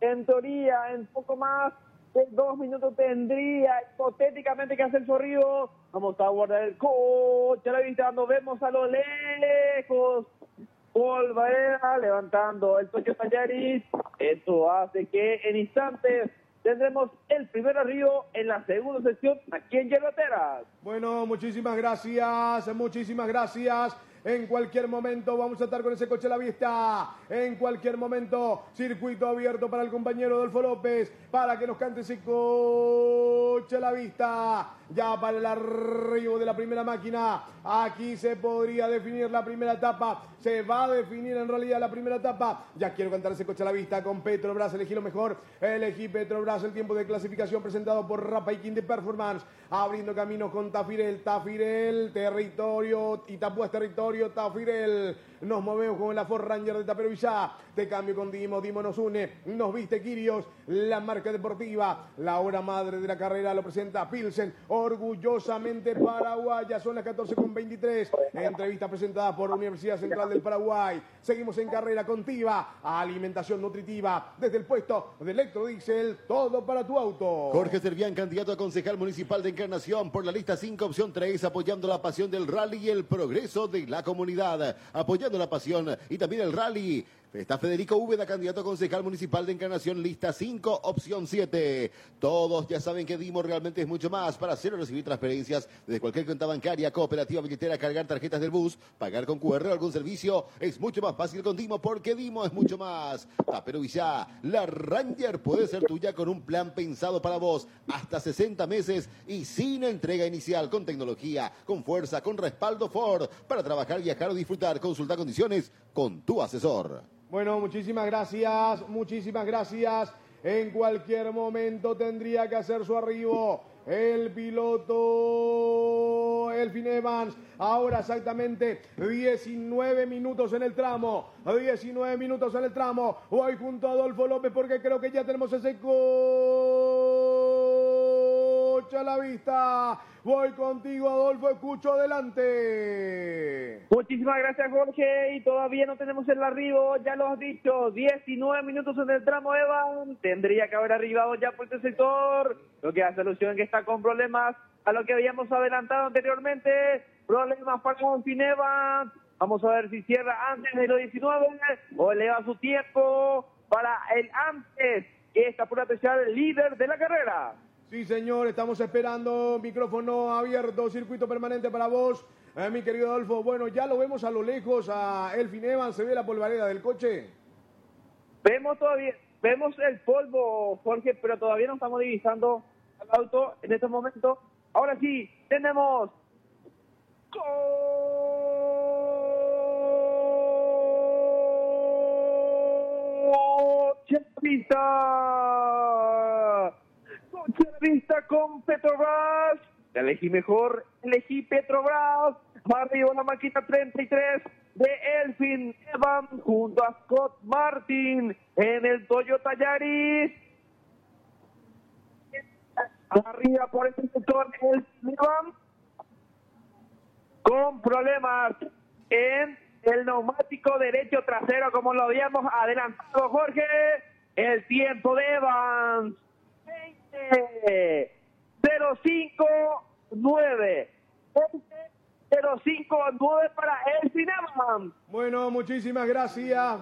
En teoría, en poco más de 2 minutos tendría hipotéticamente que hacer su arribo. Vamos a guardar el coche a la vista, nos vemos a lo lejos. Paul Baena levantando el Toyota Yaris. Esto hace que en instantes tendremos el primer arribo en la segunda sección aquí en Hierbateras. Bueno, muchísimas gracias, muchísimas gracias. En cualquier momento vamos a estar con ese coche a la vista. En cualquier momento, circuito abierto para el compañero Adolfo López para que nos cante ese coche a la vista. Ya para el arribo de la primera máquina. Aquí se podría definir la primera etapa. Se va a definir en realidad la primera etapa. Ya quiero cantar ese coche a la vista con Petrobras. Elegí lo mejor. Elegí Petrobras. El tiempo de clasificación presentado por Rapaikin de Performance. Abriendo camino con Tafirel. Tafirel, territorio. Itapuás, territorio. Tafirel. Nos movemos con la Ford Ranger de Taperovillá. De cambio con Dimo. Dimo nos une. Nos viste Quirios. La marca deportiva. La hora madre de la carrera lo presenta Pilsen. Orgullosamente paraguaya. Son las 14:23. Entrevista presentada por Universidad Central del Paraguay. Seguimos en carrera contiva. Alimentación nutritiva. Desde el puesto de Electrodiesel. Todo para tu auto. Jorge Servián, candidato a concejal municipal de Encarnación por la lista 5, opción 3, apoyando la pasión del rally y el progreso de la comunidad. Apoyando la pasión y también el rally. Está Federico Úbeda, candidato a concejal municipal de Encarnación, lista 5, opción 7. Todos ya saben que Dimo realmente es mucho más. Para hacer o recibir transferencias desde cualquier cuenta bancaria, cooperativa, billetera, cargar tarjetas del bus, pagar con QR o algún servicio, es mucho más fácil con Dimo porque Dimo es mucho más. Taperovillá, la Ranger puede ser tuya con un plan pensado para vos. Hasta 60 meses y sin entrega inicial, con tecnología, con fuerza, con respaldo Ford. Para trabajar, viajar o disfrutar, consulta condiciones con tu asesor. Bueno, muchísimas gracias, muchísimas gracias. En cualquier momento tendría que hacer su arribo el piloto Elfin Evans. Ahora exactamente 19 minutos en el tramo. 19 minutos en el tramo. Voy junto a Adolfo López porque creo que ya tenemos ese coche a la vista. Voy contigo, Adolfo, escucho adelante. Muchísimas gracias, Jorge, y todavía no tenemos el arribo, ya lo has dicho, 19 minutos en el tramo, Evan, tendría que haber arribado ya por este sector, lo que hace alusión en que está con problemas a lo que habíamos adelantado anteriormente, problemas para Elfin Evans, vamos a ver si cierra antes de los 19 o eleva su tiempo para el antes, que está por apreciar el líder de la carrera. Sí, señor, estamos esperando micrófono abierto, circuito permanente para vos, mi querido Adolfo. Bueno, ya lo vemos a lo lejos a Elfin Evans, ¿se ve la polvareda del coche? Vemos el polvo, Jorge, pero todavía no estamos divisando al auto en este momento. Ahora sí, tenemos coche de vista con Petrobras. Elegí mejor, elegí Petrobras. Arriba la máquina 33 de Elfin Evans junto a Scott Martin en el Toyota Yaris. Arriba por este sector Elfin Evans con problemas en el neumático derecho trasero, como lo habíamos adelantado, Jorge. El tiempo de Evans 059 059 para Elfin Evans. Bueno, muchísimas gracias.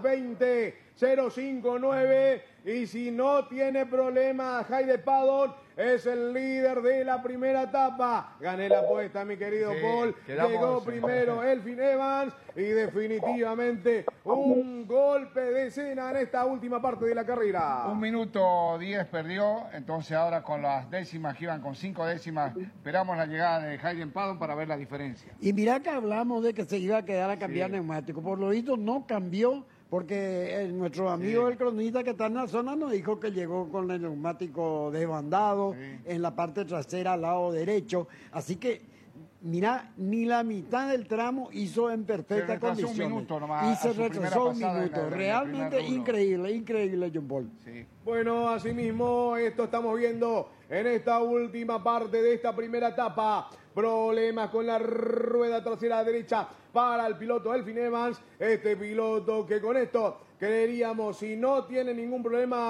20.059. Y si no tiene problema, Jaide Paddock es el líder de la primera etapa. Gané la apuesta, mi querido Paul. Llegó primero Elfin Evans y definitivamente un golpe de escena en esta última parte de la carrera. 1 minuto 10 perdió, entonces ahora con las décimas que iban con 5 décimas, esperamos la llegada de Hayden Paddock para ver la diferencia. Y mirá que hablamos de que se iba a quedar a cambiar neumático. Por lo visto no cambió, porque nuestro amigo el cronista que está en la zona nos dijo que llegó con el neumático desbandado en la parte trasera al lado derecho. Así que, mirá, ni la mitad del tramo hizo en perfectas condiciones. Un minuto nomás, y se retrasó un minuto. Realmente increíble, John Paul. Sí. Bueno, asimismo, esto estamos viendo en esta última parte de esta primera etapa. Problemas con la rueda trasera derecha para el piloto Elfin Evans. Este piloto que con esto creeríamos, si no tiene ningún problema